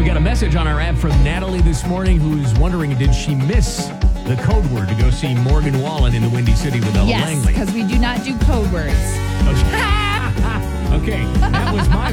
We got a message on our app from Natalie this morning who's wondering, did she miss the code word to go see Morgan Wallen in the Windy City with Ella Yes, Langley? because we do not do code words. Okay, that was my